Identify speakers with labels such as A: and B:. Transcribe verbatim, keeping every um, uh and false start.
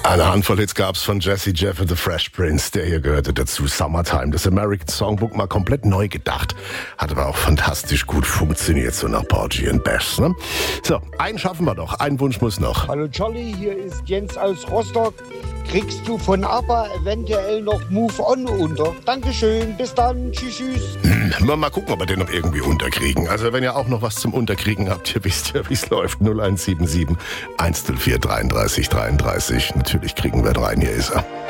A: Eine Handvoll Hits gab's von Jazzy Jeff und The Fresh Prince. Der hier gehörte dazu. Summertime, das American Songbook, mal komplett neu gedacht. Hat aber auch fantastisch gut funktioniert, so nach Porgy and Bess, ne? So, einen schaffen wir doch. Ein Wunsch muss noch.
B: Hallo Charlie, hier ist Jens aus Rostock. Kriegst du von ABBA eventuell noch Move On unter? Dankeschön, bis dann, tschüss, tschüss.
A: Hm, mal gucken, ob wir den noch irgendwie unterkriegen. Also wenn ihr auch noch was zum Unterkriegen habt, ihr wisst ja, wie es läuft. null eins sieben sieben, eins null vier, dreiunddreißig dreiunddreißig. Natürlich kriegen wir rein, hier ist er.